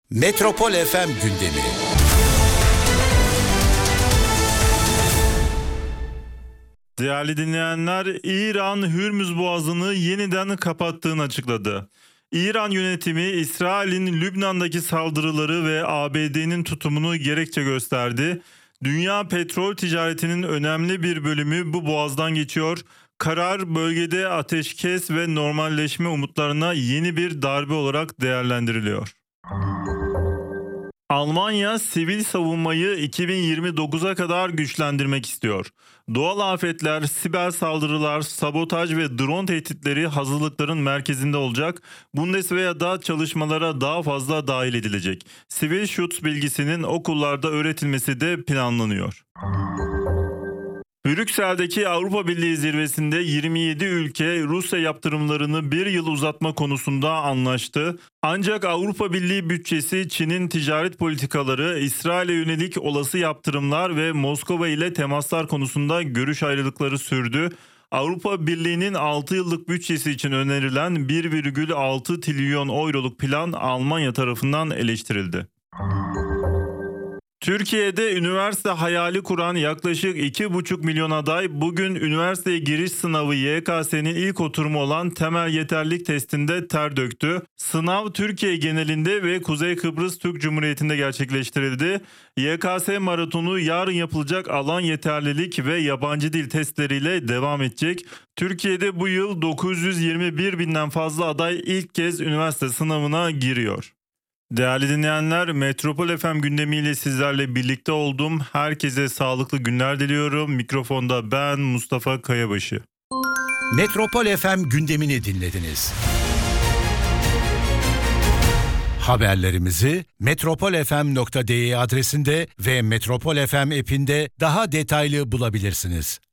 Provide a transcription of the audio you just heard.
Metropol FM gündemi. Değerli dinleyenler, İran Hürmüz Boğazı'nı yeniden kapattığını açıkladı. İran yönetimi İsrail'in Lübnan'daki saldırıları ve ABD'nin tutumunu gerekçe gösterdi. Dünya petrol ticaretinin önemli bir bölümü bu boğazdan geçiyor. Karar bölgede ateşkes ve normalleşme umutlarına yeni bir darbe olarak değerlendiriliyor. Almanya sivil savunmayı 2029'a kadar güçlendirmek istiyor. Doğal afetler, siber saldırılar, sabotaj ve drone tehditleri hazırlıkların merkezinde olacak. Bundeswehr'da çalışmalara daha fazla dahil edilecek. Sivil şut bilgisinin okullarda öğretilmesi de planlanıyor. Brüksel'deki Avrupa Birliği zirvesinde 27 ülke Rusya yaptırımlarını bir yıl uzatma konusunda anlaştı. Ancak Avrupa Birliği bütçesi, Çin'in ticaret politikaları, İsrail'e yönelik olası yaptırımlar ve Moskova ile temaslar konusunda görüş ayrılıkları sürdü. Avrupa Birliği'nin 6 yıllık bütçesi için önerilen 1,6 trilyon euroluk plan Almanya tarafından eleştirildi. Türkiye'de üniversite hayali kuran yaklaşık 2,5 milyon aday bugün üniversiteye giriş sınavı YKS'nin ilk oturumu olan temel yeterlilik testinde ter döktü. Sınav Türkiye genelinde ve Kuzey Kıbrıs Türk Cumhuriyeti'nde gerçekleştirildi. YKS maratonu yarın yapılacak alan yeterlilik ve yabancı dil testleriyle devam edecek. Türkiye'de bu yıl 921 binden fazla aday ilk kez üniversite sınavına giriyor. Değerli dinleyenler, Metropol FM gündemiyle sizlerle birlikte oldum. Herkese sağlıklı günler diliyorum. Mikrofonda ben Mustafa Kayabaşı. Metropol FM gündemini dinlediniz. Haberlerimizi metropolfm.de adresinde ve Metropol FM app'inde daha detaylı bulabilirsiniz.